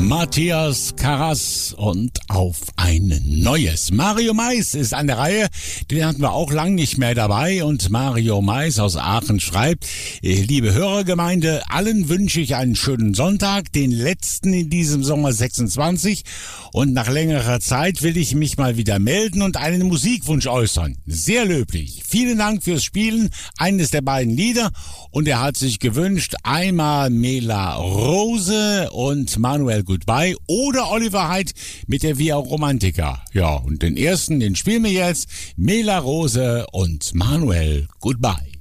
Matthias Karas und auf ein neues. Mario Mais ist an der Reihe, den hatten wir auch lang nicht mehr dabei und Mario Mais aus Aachen schreibt: Liebe Hörergemeinde, allen wünsche ich einen schönen Sonntag, den letzten in diesem Sommer 26, und nach längerer Zeit will ich mich mal wieder melden und einen Musikwunsch äußern. Sehr löblich. Vielen Dank fürs Spielen eines der beiden Lieder, und er hat sich gewünscht, einmal Mela Rose und Manuel Goodbye oder Oliver Heidt mit der Via Romantica. Ja, und den ersten, den spielen wir jetzt: Mela Rose und Manuel Goodbye.